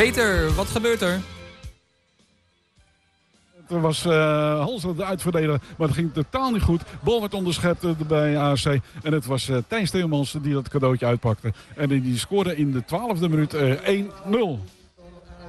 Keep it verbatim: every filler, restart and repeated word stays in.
Peter, wat gebeurt er? Er was uh, Halstra de uitverdediger, maar het ging totaal niet goed. Bal werd onderschept uh, bij A C. En het was uh, Tijn Steelmans die dat cadeautje uitpakte. En die scoorde in de twaalfde minuut uh, één nul.